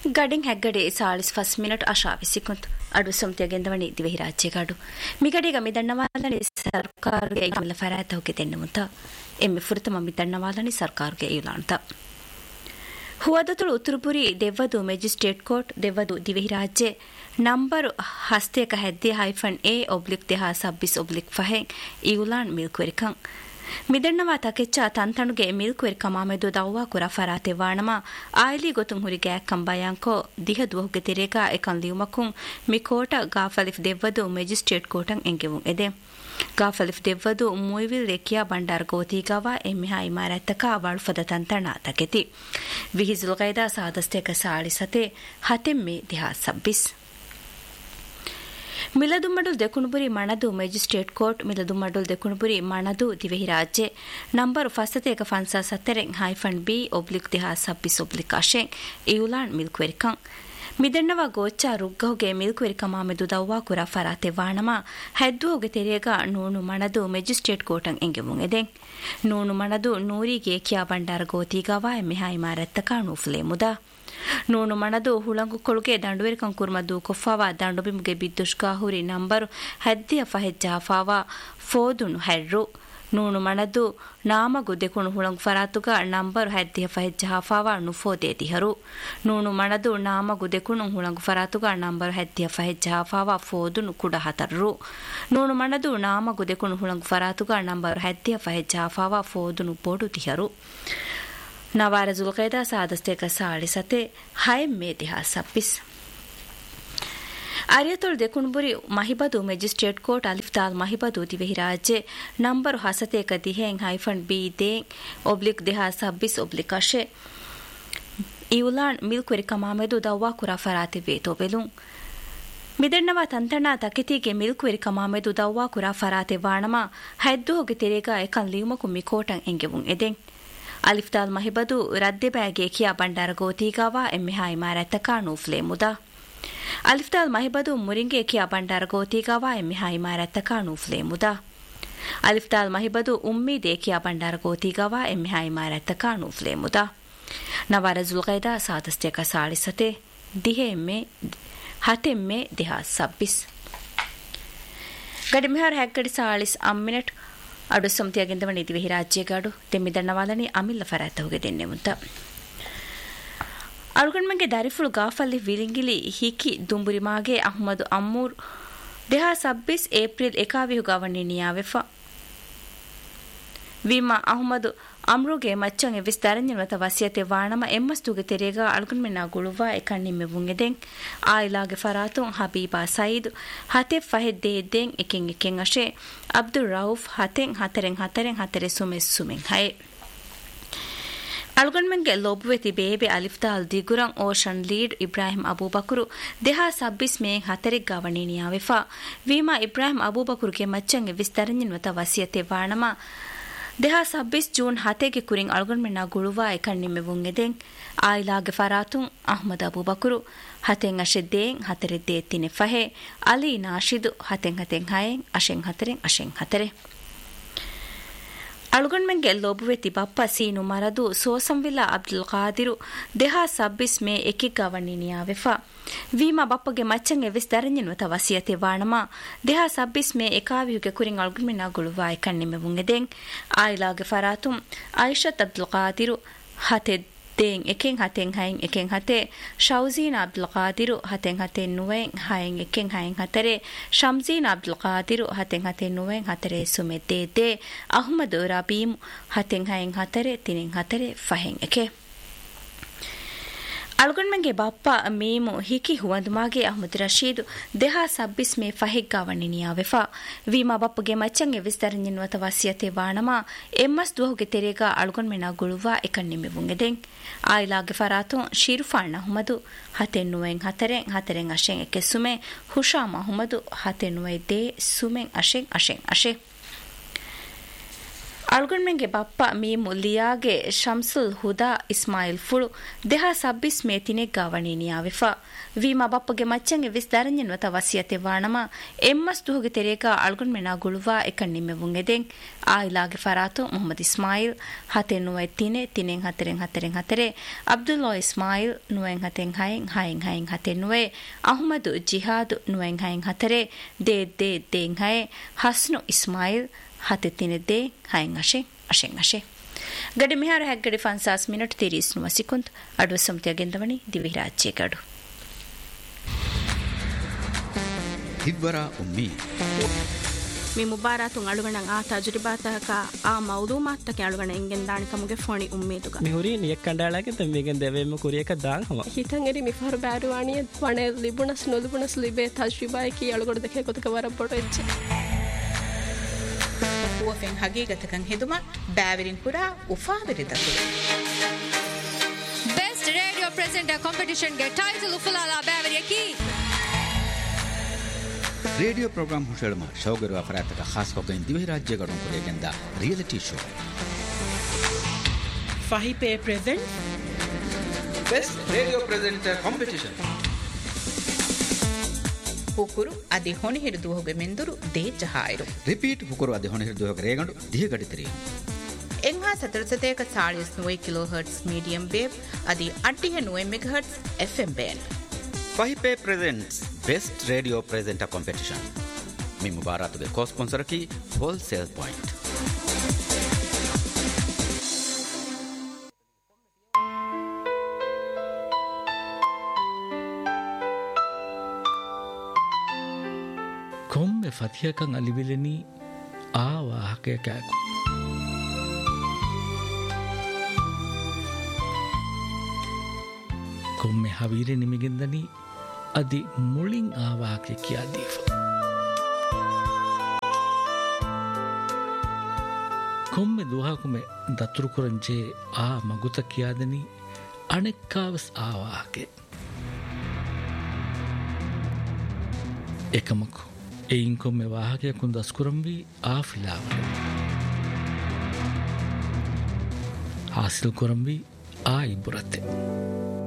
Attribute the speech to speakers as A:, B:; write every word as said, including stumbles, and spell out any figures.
A: ಗಡಿಂಗ್ Heggade ಸಾಳಿಸ್ first minute ಅಶಾವಿಸಿಕೊಂತು ಅಡು ಸೊಂತಿಯಗೆಂದವಣಿ ದಿವಹಿ ರಾಜ್ಯಗಾಡು ಮಿಗಡಿಗ ಮಿದಣ್ಣವಾಲನಿ ಸರ್ಕಾರಗೆ ಇಮಲ ಫರಾತ ಹೋಗಿ ತೆನ್ನುವಂತ ಎಮ್ಮೆ ಫುರ್ತಮ ಮಿದಣ್ಣವಾಲನಿ ಸರ್ಕಾರಗೆ ಇಲಾಂತ ಹುವದತುಳು ಉತ್ತರಪುರಿ ದೆವ್ವದು magistrate court ದೆವ್ವದು ದಿವಹಿ ರಾಜ್ಯ ನಂಬರ್ ಹಸ್ತೇಕ ಹೆದ್ದೆ ಹೈಫನ್ ಎ ಒಬ್ಲಿಕ್ ದೇಹ ಸಬ್ಬಿಸ್ ಒಬ್ಲಿಕ್ ಫಹೆಂ ಇವುಲಾನ್ ಮಿಲ್ಕ್ವೆರಿಕಂ ಮಿದಣ್ಣವಾ ತಕೆಚ್ಚ ತಂತಣುಗೆ ಮಿಲ್ಕ್ವೆರಿ ಕಮಾಮೆದು ದವ್ವಾ ಕುರ ಫರಾತೆ ವಾಣಮ ಆಯ್ಲಿ ಗೊತುಂ ಹುರಿಗೆ ಕಂಬಯಾಂಕೋ ದಿಹ ದುಹುಗೆ ತೆರೆಗ ಎಕನ್ ಲಿಯುಮಕುಂ ಮಿಕೋಟ ಗಾಫಲಿಫ್ ದೆವ್ವದು ಮೆಜಿಸ್ಟ್ರೇಟ್ ಕೋಟಂ ಎಂಗೆವುಂ ಎದೆ ಗಾಫಲಿಫ್ ದೆವ್ವದು ಮುಯ್ವಿಲ್ ಲೆಕಿಯಾ ಬಂಡಾರ್ ಗೋತಿಗವ ಎಮ್ಮಿಹಾ ಇಮಾರತ್ತಕ ವಾಳ್ಫದ ತಂತಣ ತಕೆತಿ ವಿಹಿಜುಲ್ ಗೈದಾ ಸಾದಸ್ತೇಕ ಸಾಳಿಸತೆ ಹತೆಮ್ಮೆ ದಿಹ ಸಬ್ಬಿಸ್ ಮಿಲದುಮ್ಮಡುಲ್ ದೆಕುಣುಬುರಿ ಮಣದು ಮೆಜಿಸ್ಟ್ರೇಟ್ ಕೋರ್ಟ್ ಮಿಲದುಮ್ಮಡುಲ್ ದೆಕುಣುಬುರಿ ಮಣದು ದಿವೆಹಿ ರಾಜ್ಯ number ಫಸ್ತತೇಕ ಫನ್ಸಾ ಸತ್ತೆರೆಂ hyphen B oblique ದಿಹಾ ಸಬ್ಬಿಸ್ oblique ಅಶೆಂ ಇವುಲಾನ್ ಮಿಲ್ಕ್ವೆರಿಕಂ ಮಿದಣ್ಣವ ಗೋಚ್ಚಾ ರುಗ್ಗಹುಗೆ ಮಿಲ್ಕ್ವೆರಿ ಕಮಾಮೆದು ದವ್ವಾ ಕುರ ಫರಾತೆ ವಾಣಮ ಹೆದ್ದುಹುಗೆ ತೆರೆಗ ನೂನು ಮಣದು magistrate ಕೋರ್ಟಂ ಎಂಗೆಮುಂ ಎದೆಂ ನೂನು ಮಣದು ನೂರಿಗೆ ಕಿಯಾ ಬಂಡಾರ ಗೋತಿಗವಾ ಎಮ್ಮಿಹಾ ಇಮಾರತ್ತಕ ನೂಫ್ಲೆ ಮುದಾ ನೂನು ಮಣದು ಹುಳಂಗು ಕೊಳುಗೆ ದಂಡುವೆರಿಕಂ ಕುರ್ಮದು ಕೊಫಾವಾ ದಂಡುಬಿಮುಗೆ ಬಿದ್ದುಷ್ಕಾ ಹುರಿ ನಂಬರು ಹೆದ್ದಿಯ ಫಹೆಜ್ಜಾಫಾವಾ ಫೋದುನು ಹೆಡ್ರು ನೂನು ಮಣದು ನಾಮಗು ದೆಕುಣು ಹುಳಂಗು ಫರಾತುಗ ನಂಬರು ಹೆದ್ದಿಯ ಫಹೆಜ್ಜಾಫಾವಾ ನುಫೋದೆ ದಿಹರು ನೂನು ಮಣದು ನಾಮಗು ದೆಕುಣು ಹುಳಂಗು ಫರಾತುಗ ನಂಬರು ಹೆದ್ದಿಯ ಫಹೆಜ್ಜಾಫಾವಾ ಫೋದುನು ಕುಡ ಹತರ್ರು ನೂನು ಮಣದು ನಾಮಗು ದೆಕುಣು ಹುಳಂಗು ಫರಾತುಗ ನಂಬರು ಹೆದ್ದಿಯ ಫಹೆಜ್ಜಾಫಾವಾ ಫೋದುನು ಬೋಡು ದಿಹರು ನವಾರ ಜುಲ್ಕೈದಾ ಸಾದಸ್ತೇಕ ಸಾಳಿಸತೆ ಹೈಮ್ಮೆ ದಿಹಾ ಸಬ್ಬಿಸ್ ಅರಿಯತೊಳು ದೆಕುಣುಬುರಿ ಮಹಿಬದು ಮೆಜಿಸ್ಟ್ರೇಟ್ ಕೋರ್ಟ್ ಅಲಿಫ್ತಾಲ್ ಮಹಿಬದು ದಿವೆಹಿ ರಾಜ್ಯ number ಹಸತೇಕ ದಿಹೆಂ hyphen B ದೇಂ oblique ದಿಹಾ ಸಬ್ಬಿಸ್ oblique ಅಶೆ ಇವುಲಾನ್ ಮಿಲ್ಕ್ವೆರಿ ಕಮಾಮೆದು ದವ್ವಾ ಕುರ ಫರಾತೆ ವೇತೋ ಬೆಲುಂ ಮಿದಣ್ಣವ ತಂತಣ ತಕೆತಿಗೆ ಮಿಲ್ಕ್ವೆರಿ ಕಮಾಮೆದು ದವ್ವಾ ಕುರ ಫರಾತೆ ವಾಣಮ ಹೆದ್ದುಹುಗೆ ತೆರೆಗ ಎಕನ್ ಲಿಯುಮಕು ಮಿಕೋಟಂ ಎಂಗೆವುಂ ಎದೆಂ ಅಲಿಫ್ತಾಲ್ ಮಹಿಬದು ರದ್ದೆ ಬ್ಯಾಗೆ ಕಿಯಾ ಬಂಡಾರ ಗೋತಿಗವಾ ಎಮ್ಮಿಹಾ ಇಮಾರತ್ತಕ ನೂಫ್ಲೆ ಮುದಾ ಅಲಿಫ್ತಾಲ್ ಮಹಿಬದು ಮುರಿಂಗೆ ಕಿಯಾ ಬಂಡಾರ ಗೋತಿಗವಾ ಎಮ್ಮಿಹಾ ಇಮಾರತ್ತಕ ನೂಫ್ಲೆ ಮುದಾ ಅಲಿಫ್ತಾಲ್ ಮಹಿಬದು ಉಮ್ಮೀದೆ ಕಿಯಾ ಬಂಡಾರ ಗೋತಿಗವಾ ಎಮ್ಮಿಹಾ ಇಮಾರತ್ತಕ ನೂಫ್ಲೆ ಮುದಾ ನವಾರ ಜುಲ್ಗೈದಾ ಸಾದಸ್ತೇಕ ಸಾಳಿಸತೆ ದಿಹೆಮ್ಮೆ ಹತೆಮ್ಮೆ ದಿಹಾ ಸಬ್ಬಿಸ್ ಗಡಿಮಿಹಾರ್ ಹೆಗ್ಗಡಿ ಸಾಳಿಸ್ ಅಮ್ಮಿನಟ್ ಅಡು ಸಮಿತಿಯಾಗಿಂದವಣಿ ದಿವೆಹಿ ರಾಜ್ಯಗಾಡು ತೆಮ್ಮಿದಣ್ಣವಾಲನಿ ಅಮಿಲ್ಲ ಫರಾತ ಹೋಗೆ ದೆನ್ನೆ ಮುಂತ ಅಳುಗಣ್ಮಂಗೆ ದಾರಿಫುಳು ಗಾಫಲ್ಲಿ ವಿಲಿಂಗಿಲಿ ಹಿಕಿ ದುಂಬುರಿಮಾಗೆ ಅಹ್ಮದು ಅಮ್ಮೂರ್ ದೇಹಾ ಸಬ್ಬಿಸ್ ಏಪ್ರಿಲ್ ಎಕಾವಿಹು ಗವಣಿ ನಿಯಾವೆಫ ವಿಮಾ ಅಹ್ಮದು ಅಮ್ರುಗೆ ಮಚ್ಚಂಗೆ ವಿಸ್ತರಣೆವತ ವಸಿಯತೆ ವಾಣಮ ಎಮ್ಮಸ್ತುಗೆ ತೆರೆಗ ಅಳುಗಣ್ಮೆನ್ನ ಗುಳುವಾ ಎಕಣ್ಣಿಮ್ಮೆ ಬುಂಗೆದೆಂ ಆಯಿಲಾಗೆ ಫರಾತುಂ ಹಬೀಬಾ Said ಹತೆ ಫಹೆದ್ದೆ ದೆಂ ಎಕೆಂ ಎಕೆಂ ಅಶೆ Abdul Rauf ಹತೆಂ ಹತರೆಂ ಹತರೆಂ ಹತರೆ ಸುಮೆಸ್ ಸುಮೆಂ high ಅಳುಗಣ್ಮೆಂಗೆ ಲೋಬುವೆತಿ ಬೇಬೆ ಅಲಿಫ್ತಾಲ್ ದಿಗುರಂ ocean lead Ibrahim ಅಬೂಬಕರು ದೇಹಾ ಸಬ್ಬಿಸ್ ಮೇಂ ಹತರೆಗ್ ಗವಣಿ ನಿಯಾವೆಫಾ ವಿಮಾ Ibrahim ಅಬೂಬಕರುಗೆ ಮಚ್ಚಂಗೆ ವಿಸ್ತರಣೆವತ ವಸಿಯತೆ ವಾಣಮ ದೇಹಾ ಸಬ್ಬಿಸ್ June ಹತೆಗೆ ಕುರಿಂ ಅಳುಗಣ್ಮೆನ್ನ ಗುಳುವಾ ಎಕಣ್ಣಿಮ್ಮೆ ಬುಂಗೆದೆಂ ಆಯಿಲಾಗೆ ಫರಾತುಂ Ahmed ಅಬೂಬಕರು ಹತೆಂ ಅಶೆದ್ದೇಂ ಹತರೆದ್ದೆ ತಿನೆ ಫಹೆ Ali ನಾಶಿದು ಹತೆಂ ಹತೆಂ ಹಯೆಂ ಅಶೆಂ ಹತರೆಂ ಅಶೆಂ ಹತರೆ ಅಳುಗಣ್ಮೆಂಗೆ ಲೋಬುವೆತಿ Bappa scene ಮರದು ಸೋಸಂವಿಲ್ಲ Abdul ಖಾದಿರು ದೇಹಾ ಸಬ್ಬಿಸ್ May ಎಕಿಗ್ ಗವಣಿ ನಿಯಾವೆಫಾ ವೀಮಾ ಬಪ್ಪಗೆ ಮಚ್ಚಂಗೆ ವಿಸ್ತರಣೆವತ ವಸಿಯತೆ ವಾಣಮ ದೇಹಾ ಸಬ್ಬಿಸ್ May ಎಕಾವಿಹುಗೆ ಕುರಿಂ ಅಳುಗಣ್ಮೆನ್ನ ಗುಳುವಾ ಎಕಣ್ಣಿಮ್ಮೆ ಬುಂಗೆದೆಂ ಆಯಿಲಾಗೆ ಫರಾತುಂ ಐಷತ್ Abdul ಖಾದಿರು ಹತೆ ದೇಂ ಎಕೆಂ ಹತೆಂ ಹೈಂ ಎಕೆಂ ಹತೆ ಶೌಜೀನ್ Abdul ಖಾದಿರು ಹತೆಂ ಹತೆಂ ನುವೆಂ ಹೈಂ ಎಕೆಂ ಹೈಂ ಹತರೆ ಶಮ್ಜೀನ್ Abdul ಖಾದಿರು ಹತೆಂ ಹತೆಂ ನುವೆಂ ಹತರೆ ಸುಮೆದ್ದೆ they Ahmed ರಬೀಂ ಹತೆಂ ಹೈಂ ಹತರೆ ತಿನೆಂ ಹತರೆ ಫಹೆಂ A K ಅಳುಗಣ್ಮೆಂಗೆ Bappa ಮೀಮು Hickey ಹುವಂದುಮಾಗೆ Ahmed Rashid ದೇಹಾ ಸಬ್ಬಿಸ್ May ಫಹೆಗ್ ಗವಣಿ ನಿಯಾವೆಫಾ ವೀಮಾ ಬಪ್ಪಗೆ ಮಚ್ಚಂಗೆ ವಿಸ್ತರಣೆವತ ವಸಿಯತೆ ವಾಣಮ ಎಮ್ಮಸ್ ದುಹುಗೆ ತೆರೆಗ ಅಳುಗಣ್ಮೆನ್ನ ಗುಳುವಾ ಎಕಣ್ಣಿಮ್ಮೆ ಬುಂಗೆದೆಂ ಆಯಿಲಾಗೆ ಫರಾತುಂ ಶಿರುಫಾಣ್ ಅಹ್ಮದು ಹತೆಂ ನುವೆಂ ಹತರೆಂ ಹತರೆಂ ಅಶೆಂ A K ಸುಮೆ ಹುಶಾಮ್ ಅಹ್ಮದು ಹತೆಂ ನುವೆ they ಸುಮೆಂ ಅಶೆಂ ಅಶೆಂ ಅಶೆ ಅಳ್ಗೊಂಡ್ಮೆಂಗೆ Bappa me ಮುಲ್ಲಿಯಾಗೆ ಶಂಸುಲ್ ಹುದಾ ಇಸ್ಮಾಯಿಲ್ ಫುಳು ದೆಹ ಸಬ್ಬಿಸ್ ಮೇತಿನೆ ಗವಣಿನಿಯಾವಿಫಾ ವೀಮಾ ಬಪ್ಪಗೆ ಮಚ್ಚಂಗೆ ವಿಸ್ ದರಂಜನ್ವತ ವಸಿಯತೆ ವಾಣಮ ಎಮ್ಮಸ್ ದುಹುಗೆ ತೆರೇಗ ಅಳ್ಗೊಂಡ್ಮೆನಾ ಗುಳುವಾ ಎಕನ್ ನಿಮ್ಮೆವುಂ ಎದೆಂ ಆ ಇಲಾಗೆ ಫರಾತು ಮೊಹಮ್ಮದ್ ಇಸ್ಮಾಯಿಲ್ ಹತೆ ನುವೆ ತಿನೆ ತಿನೆಂ ಹತೆರೆಂ ಹತೆರೆಂ ಹತೆರೆ ಅಬ್ದುಲ್ಲಾ ಇಸ್ಮಾಯಿಲ್ ನುವೆಂ ಹತೆಂ ಹೈಂ ಹೈಂ ಹೈಂ ಹತೆ ನುವೆ ಅಹ್ಮದು ಜಿಹಾದ್ ನುವೆಂ ಹೈಂ ಹತೆರೆ they they ದೇಂ high ಹಸ್ನು Ismail ಹತೆ ತಿನೆ they ಹೈಂ ಅಶೆ ಅಶೆಂ ಅಶೆ ಗಡಿ ಮಿಹಾರ Heggadi ಫನ್ಸಾಸ್ minute ತಿರೀಸ್ ನುವ ಸಿಕುಂತ್ ಅಡ್ವ ಸಂತಿಯ ಗೆಂದವಣಿ ದಿವಿರಾಜ್ಯ ಗಡು
B: ಹಿಬ್ಬರ Ummi
C: mi mubaratun alugana a tajribataka a mawdumatta alugana ingen dani kamuge foni ummeduga
D: mi huri ni ekkandalage te megen devema kuriyeka daan hama
C: hitan eri mi far baruwani wane libunas nolubunas libe tajribai ki alugod dekhe kotka wara bodo ecche
E: ufen hagigatakan heduma bavirin pura ufa beridatu
F: best radio presenter competition ge title ufulala baviriyaki
B: radio programme हुशड़मा शौगरवा फरात का खास होकर दिवे राज्य गणों को लेगंदा reality show
E: फाही पे present
B: best radio presenter competition
E: ಹುಕುರು ಅದಿ ಹೊಣಿ ಹಿಡಿದು ಹೋಗೆ ಮೆಂದುರು ದೇ ಜಹಾಯಿರು
B: ರಿಪೀಟ್ ಹುಕುರು ಅದಿ ಹೊಣಿ ಹಿಡಿದು ಹೋಗೆ ರೇಗಂಡು ದಿಹ ಗಡಿತರಿ
E: ಎಂಹಾ ಸತರಸತೆಕ ಚಾಳಿಸ್ ನೂವೆ ಕಿಲೋ ಹರ್ಟ್ಸ್ ಮೀಡಿಯಂ ವೇವ್ ಅದಿ ಅಡ್ಡಿಯ ನೂವೆ megahertz FM band
B: फाहिपे presents best radio presenter competition मी मुबारक के को स्पॉन्सर की wholesale point
G: komme fatiha kan alibileni awa hake kaku komme havire nimigindani adi mulin awaake kiyadifa komme duhakume daturu kuranje a maguta kiyadani anekkavas awaake ekamaku ein komme wahake kun daskurambi a filawa hasil kurambi a iburate